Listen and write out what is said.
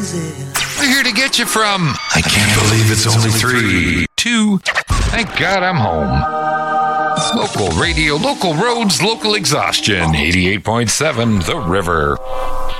We're here to get you from, I can't believe it's only 3, to, thank God I'm home. Local radio, local roads, local exhaustion. 88.7 The River.